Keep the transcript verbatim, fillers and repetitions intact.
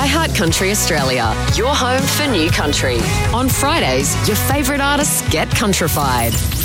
iHeart Country Australia, your home for new country. On Fridays, your favourite artists get countrified.